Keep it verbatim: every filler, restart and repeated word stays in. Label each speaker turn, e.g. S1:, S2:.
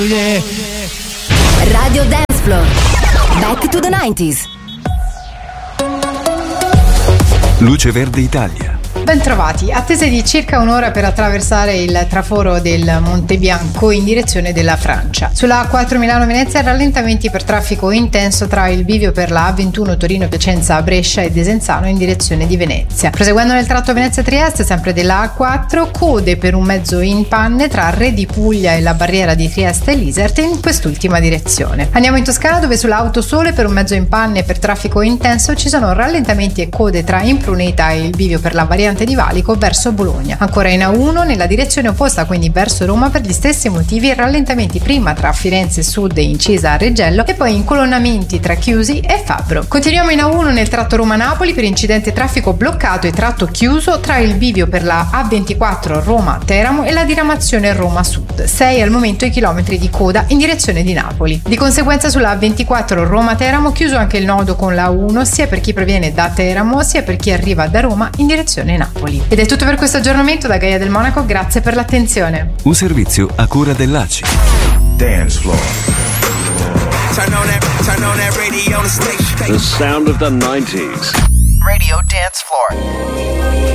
S1: Radio Dance Floor. Back to the nineties.
S2: Luce Verde Italia.
S3: Bentrovati, attese di circa un'ora per attraversare il traforo del Monte Bianco in direzione della Francia. Sulla A quattro Milano-Venezia rallentamenti per traffico intenso tra il bivio per la A ventuno Torino-Piacenza-Brescia e Desenzano in direzione di Venezia. Proseguendo nel tratto Venezia-Trieste, sempre della A quattro, code per un mezzo in panne tra Re di Puglia e la barriera di Trieste e l'Isert in quest'ultima direzione. Andiamo in Toscana, dove sulla Autosole per un mezzo in panne per traffico intenso ci sono rallentamenti e code tra Impruneta e il bivio per la variante di Valico verso Bologna. Ancora in A uno nella direzione opposta, quindi verso Roma, per gli stessi motivi rallentamenti prima tra Firenze Sud e Incisa a Reggello e poi incolonnamenti tra Chiusi e Fabbro. Continuiamo in A uno nel tratto Roma-Napoli per incidente traffico bloccato e tratto chiuso tra il bivio per la A ventiquattro Roma-Teramo e la diramazione Roma Sud. sei al momento i chilometri di coda in direzione di Napoli. Di conseguenza sulla A ventiquattro Roma-Teramo chiuso anche il nodo con la A uno sia per chi proviene da Teramo sia per chi arriva da Roma in direzione Napoli. Ed è tutto per questo aggiornamento da Gaia del Monaco, grazie per l'attenzione.
S2: Un servizio a cura dell'A C I.
S4: Dance Floor. Turn on that, turn on that radio station.
S5: The sound of the nineties.
S4: Radio Dance Floor.